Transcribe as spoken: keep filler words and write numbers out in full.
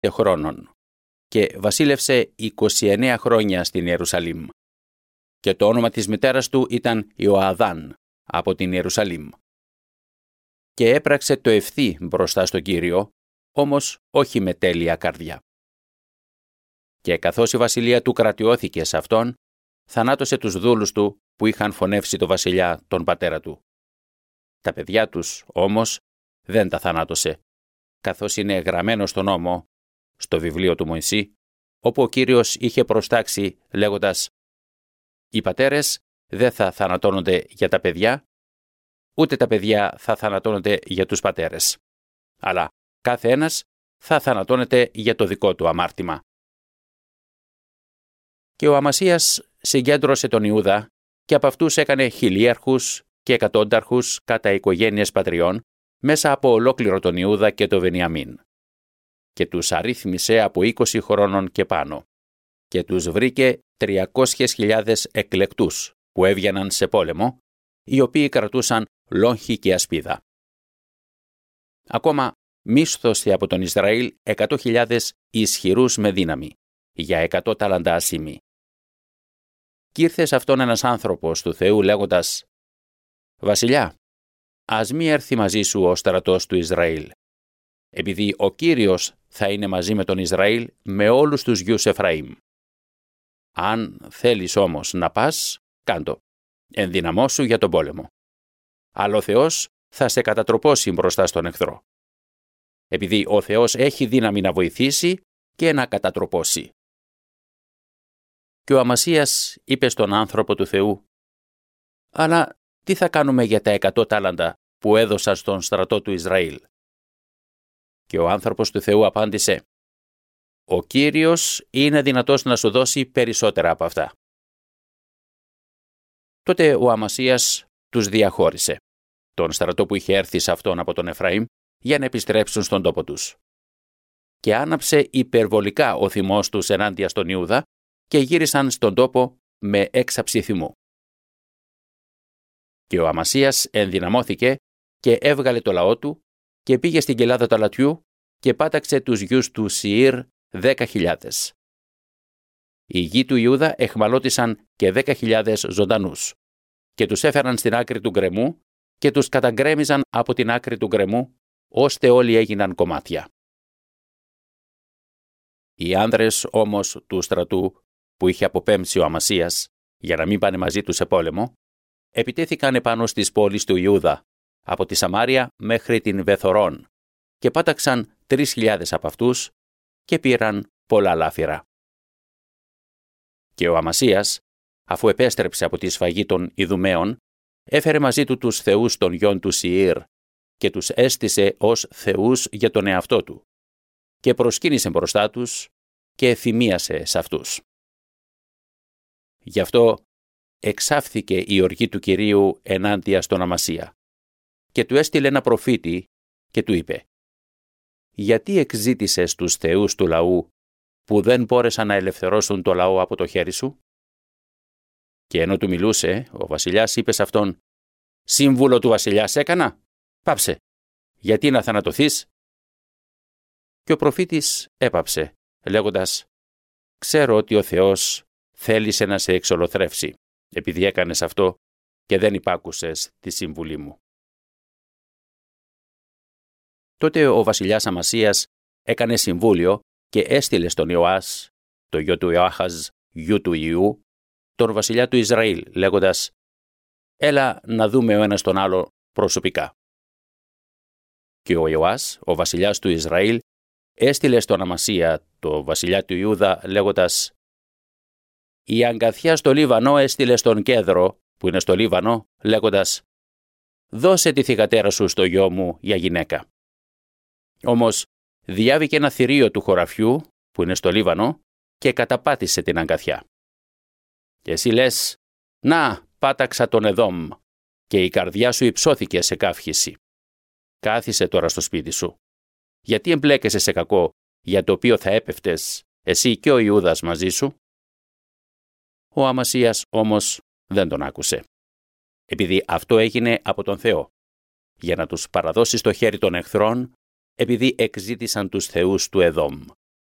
χρόνων και βασίλευσε είκοσι εννέα χρόνια στην Ιερουσαλήμ. Και το όνομα της μητέρας του ήταν Ιωαδάν από την Ιερουσαλήμ. Και έπραξε το ευθύ μπροστά στον Κύριο, όμως όχι με τέλεια καρδιά. Και καθώς η βασιλεία του κρατιώθηκε σε αυτόν, θανάτωσε τους δούλους του που είχαν φωνεύσει το βασιλιά τον πατέρα του. Τα παιδιά τους, όμως, δεν τα θανάτωσε, καθώς είναι γραμμένο στον νόμο, στο βιβλίο του Μωυσή, όπου ο Κύριος είχε προστάξει λέγοντας «Οι πατέρες δεν θα θανατώνονται για τα παιδιά, ούτε τα παιδιά θα θανατώνονται για τους πατέρες, αλλά κάθε ένας θα θανατώνεται για το δικό του αμάρτημα». Και ο Αμασίας συγκέντρωσε τον Ιούδα και από αυτούς έκανε χιλίαρχους και εκατόνταρχους κατά οικογένειες πατριών μέσα από ολόκληρο τον Ιούδα και το Βενιαμίν. Και τους αρρύθμισε από είκοσι χρόνων και πάνω και τους βρήκε τριακόσιες χιλιάδες εκλεκτούς που έβγαιναν σε πόλεμο, οι οποίοι κρατούσαν λόγχη και ασπίδα. Ακόμα μίσθωσε από τον Ισραήλ εκατό χιλιάδες ισχυρούς με δύναμη, για εκατό τάλαντα ασήμι. Κι ήρθε σε αυτόν ένας άνθρωπος του Θεού λέγοντας «Βασιλιά, ας μη έρθει μαζί σου ο στρατός του Ισραήλ, επειδή ο Κύριος θα είναι μαζί με τον Ισραήλ με όλους τους γιους Εφραήμ. Αν θέλεις όμως να πας, κάντο, ενδυναμώσου για τον πόλεμο. Αλλά ο Θεός θα σε κατατροπώσει μπροστά στον εχθρό, επειδή ο Θεός έχει δύναμη να βοηθήσει και να κατατροπώσει». Και ο Αμασίας είπε στον άνθρωπο του Θεού «Αλλά τι θα κάνουμε για τα εκατό τάλαντα που έδωσα στον στρατό του Ισραήλ?» Και ο άνθρωπος του Θεού απάντησε «Ο Κύριος είναι δυνατός να σου δώσει περισσότερα από αυτά». Τότε ο Αμασίας τους διαχώρισε, τον στρατό που είχε έρθει σε αυτόν από τον Εφραήμ, για να επιστρέψουν στον τόπο τους. Και άναψε υπερβολικά ο θυμός τους ενάντια στον Ιούδα και γύρισαν στον τόπο με έξαψη θυμού. Και ο Αμασίας ενδυναμώθηκε και έβγαλε το λαό του και πήγε στην κοιλάδα του αλατιού και πάταξε τους γιους του Σιήρ δέκα χιλιάδες. Οι γη του Ιούδα εχμαλώτησαν και δέκα χιλιάδες ζωντανούς και τους έφεραν στην άκρη του γκρεμού και τους καταγκρέμιζαν από την άκρη του γκρεμού, ώστε όλοι έγιναν κομμάτια. Οι άνδρες όμως του στρατού που είχε αποπέμψει ο Αμασίας για να μην πάνε μαζί του σε πόλεμο, επιτέθηκαν επάνω στις πόλεις του Ιούδα, από τη Σαμάρια μέχρι την Βεθορών, και πάταξαν τρεις χιλιάδες από αυτούς και πήραν πολλά λάφυρα. Και ο Αμασίας, αφού επέστρεψε από τη σφαγή των Ιδουμαίων, έφερε μαζί του τους θεούς των γιών του Σιήρ και τους έστησε ως θεούς για τον εαυτό του και προσκύνησε μπροστά τους και εφημίασε σε αυτούς. Γι' αυτό εξάφθηκε η οργή του Κυρίου ενάντια στον Αμασία και του έστειλε ένα προφήτη και του είπε «Γιατί εξζήτησες τους θεούς του λαού που δεν μπόρεσαν να ελευθερώσουν το λαό από το χέρι σου?» Και ενώ του μιλούσε, ο βασιλιάς είπε σε αυτόν «Σύμβουλο του βασιλιάς έκανα? Πάψε, γιατί να θανατωθείς?» Και ο προφήτης έπαψε, λέγοντας «Ξέρω ότι ο Θεός θέλησε να σε εξολοθρεύσει, επειδή έκανες αυτό και δεν υπάκουσες τη σύμβουλή μου». Τότε ο βασιλιάς Αμασίας έκανε συμβούλιο και έστειλε στον Ιωάς, το γιο του Ιωάχαζ, γιου του Ιού, τον βασιλιά του Ισραήλ, λέγοντας «Έλα να δούμε ο ένας τον άλλο προσωπικά». Και ο Ιωάς, ο βασιλιάς του Ισραήλ, έστειλε στον Αμασία, το βασιλιά του Ιούδα, λέγοντας «Η αγκαθιά στο Λίβανο έστειλε στον Κέδρο, που είναι στο Λίβανο, λέγοντας «Δώσε τη θυγατέρα σου στο γιο μου για γυναίκα». Όμως διάβηκε ένα θηρίο του χωραφιού, που είναι στο Λίβανο, και καταπάτησε την αγκαθιά. Και εσύ λες «Να, πάταξα τον Εδόμ», και η καρδιά σου υψώθηκε σε καύχηση. Κάθισε τώρα στο σπίτι σου. Γιατί εμπλέκεσαι σε κακό, για το οποίο θα έπεφτες εσύ και ο Ιούδας μαζί σου? Ο Αμασίας όμως δεν τον άκουσε, επειδή αυτό έγινε από τον Θεό, για να τους παραδώσει στο χέρι των εχθρών, επειδή εξζήτησαν τους θεούς του Εδόμ.